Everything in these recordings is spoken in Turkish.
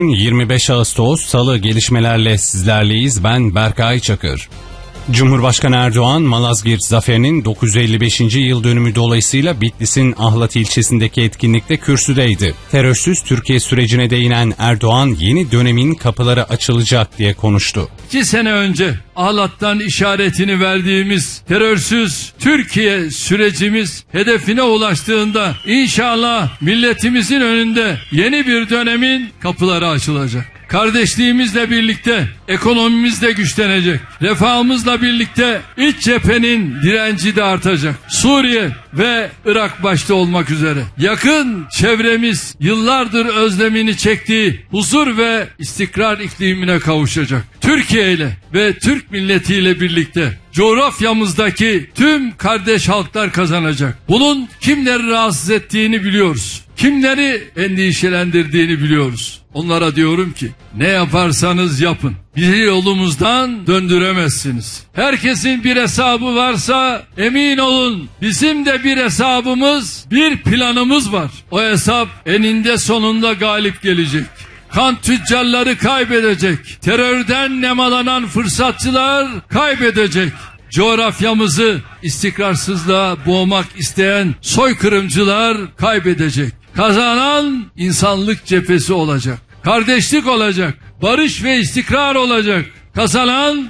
25 Ağustos Salı gelişmelerle sizlerleyiz. Ben Berkay Çakır. Cumhurbaşkanı Erdoğan, Malazgirt Zaferi'nin 955. yıl dönümü dolayısıyla Bitlis'in Ahlat ilçesindeki etkinlikte kürsüdeydi. Terörsüz Türkiye sürecine değinen Erdoğan, yeni dönemin kapıları açılacak diye konuştu. 2 sene önce Ahlat'tan işaretini verdiğimiz terörsüz Türkiye sürecimiz hedefine ulaştığında inşallah milletimizin önünde yeni bir dönemin kapıları açılacak. Kardeşliğimizle birlikte ekonomimiz de güçlenecek. Refahımızla birlikte iç cephenin direnci de artacak. Suriye ve Irak başta olmak üzere yakın çevremiz yıllardır özlemini çektiği huzur ve istikrar iklimine kavuşacak. Türkiye ile ve Türk milletiyle birlikte coğrafyamızdaki tüm kardeş halklar kazanacak. Bunun kimleri rahatsız ettiğini biliyoruz. Kimleri endişelendirdiğini biliyoruz. Onlara diyorum ki ne yaparsanız yapın, bizi yolumuzdan döndüremezsiniz. Herkesin bir hesabı varsa emin olun bizim de bir hesabımız, bir planımız var. O hesap eninde sonunda galip gelecek. Kan tüccarları kaybedecek. Terörden nemalanan fırsatçılar kaybedecek. Coğrafyamızı istikrarsızlığa boğmak isteyen soykırımcılar kaybedecek. Kazanan insanlık cephesi olacak. Kardeşlik olacak. Barış ve istikrar olacak. Kazanan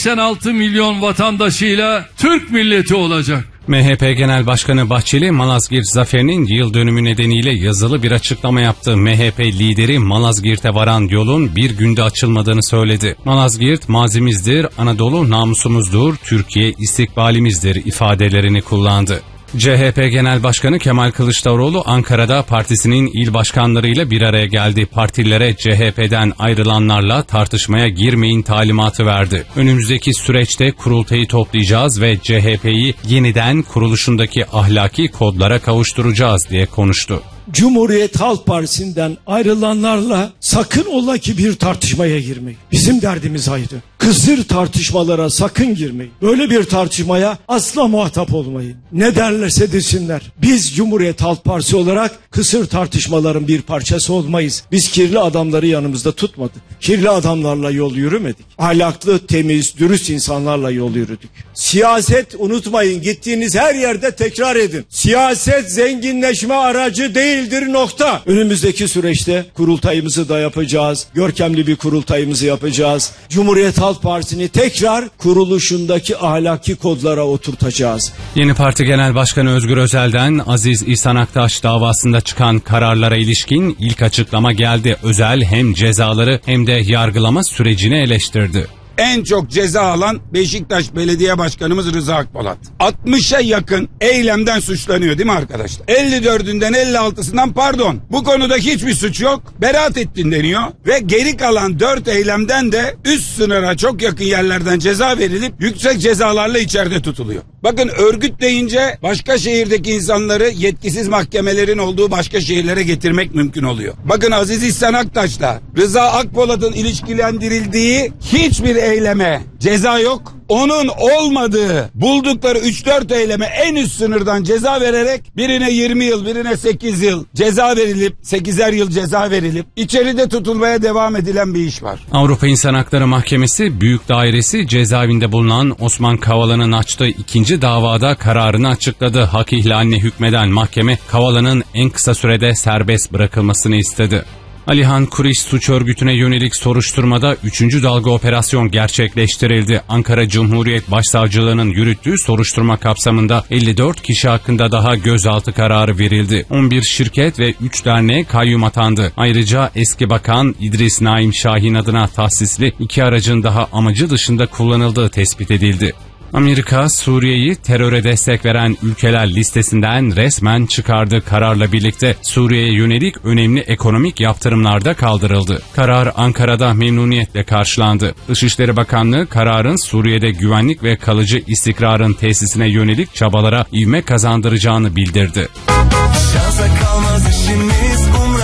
86 milyon vatandaşıyla Türk milleti olacak. MHP Genel Başkanı Bahçeli, Malazgirt Zaferi'nin yıl dönümü nedeniyle yazılı bir açıklama yaptı. MHP lideri Malazgirt'e varan yolun bir günde açılmadığını söyledi. Malazgirt mazimizdir, Anadolu namusumuzdur, Türkiye istikbalimizdir ifadelerini kullandı. CHP Genel Başkanı Kemal Kılıçdaroğlu Ankara'da partisinin il başkanlarıyla bir araya geldi. Partilere CHP'den ayrılanlarla tartışmaya girmeyin talimatı verdi. Önümüzdeki süreçte kurultayı toplayacağız ve CHP'yi yeniden kuruluşundaki ahlaki kodlara kavuşturacağız diye konuştu. Cumhuriyet Halk Partisi'nden ayrılanlarla sakın ola ki bir tartışmaya girmeyin. Bizim derdimiz ayrı. Kısır tartışmalara sakın girmeyin. Böyle bir tartışmaya asla muhatap olmayın. Ne derlerse desinler. Biz Cumhuriyet Halk Partisi olarak kısır tartışmaların bir parçası olmayız. Biz kirli adamları yanımızda tutmadık. Kirli adamlarla yol yürümedik. Ahlaklı, temiz, dürüst insanlarla yol yürüdük. Siyaset unutmayın, gittiğiniz her yerde tekrar edin. Siyaset zenginleşme aracı değildir, nokta. Önümüzdeki süreçte kurultayımızı da yapacağız. Görkemli bir kurultayımızı yapacağız. Cumhuriyet Halk Partisi'ni tekrar kuruluşundaki ahlaki kodlara oturtacağız. Yeni Parti Genel Başkanı Özgür Özel'den Aziz İhsan Aktaş davasında çıkan kararlara ilişkin ilk açıklama geldi. Özel hem cezaları hem de yargılama sürecini eleştirdi. En çok ceza alan Beşiktaş Belediye Başkanımız Rıza Akpolat. 60'a yakın eylemden suçlanıyor değil mi arkadaşlar? 54'ünden 56'sından pardon. Bu konuda hiçbir suç yok. Beraat ettin deniyor. Ve geri kalan 4 eylemden de üst sınıra çok yakın yerlerden ceza verilip yüksek cezalarla içeride tutuluyor. Bakın örgüt deyince başka şehirdeki insanları yetkisiz mahkemelerin olduğu başka şehirlere getirmek mümkün oluyor. Bakın Aziz İhsan Aktaş'la Rıza Akpolat'ın ilişkilendirildiği hiçbir eyleme ceza yok. Onun olmadığı buldukları 3-4 eyleme en üst sınırdan ceza vererek birine 20 yıl birine 8 yıl ceza verilip 8'er yıl ceza verilip içeride tutulmaya devam edilen bir iş var. Avrupa İnsan Hakları Mahkemesi Büyük Dairesi cezaevinde bulunan Osman Kavala'nın açtığı ikinci davada kararını açıkladı. Hak ihlaline hükmeden mahkeme Kavala'nın en kısa sürede serbest bırakılmasını istedi. Alihan Kuriş suç örgütüne yönelik soruşturmada 3. dalga operasyon gerçekleştirildi. Ankara Cumhuriyet Başsavcılığı'nın yürüttüğü soruşturma kapsamında 54 kişi hakkında daha gözaltı kararı verildi. 11 şirket ve 3 derneğe kayyum atandı. Ayrıca eski bakan İdris Naim Şahin adına tahsisli 2 aracın daha amacı dışında kullanıldığı tespit edildi. Amerika, Suriye'yi teröre destek veren ülkeler listesinden resmen çıkardı. Kararla birlikte Suriye'ye yönelik önemli ekonomik yaptırımlar da kaldırıldı. Karar Ankara'da memnuniyetle karşılandı. Dışişleri Bakanlığı kararın Suriye'de güvenlik ve kalıcı istikrarın tesisine yönelik çabalara ivme kazandıracağını bildirdi. Şansa kalmaz işimiz, umran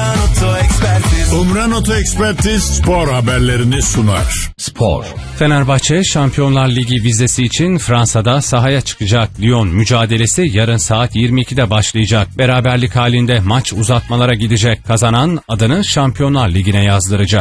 Umran Oto Ekspertiz spor haberlerini sunar. Spor. Fenerbahçe Şampiyonlar Ligi vizesi için Fransa'da sahaya çıkacak. Lyon mücadelesi yarın saat 22'de başlayacak. Beraberlik halinde maç uzatmalara gidecek. Kazanan adını Şampiyonlar Ligi'ne yazdıracak.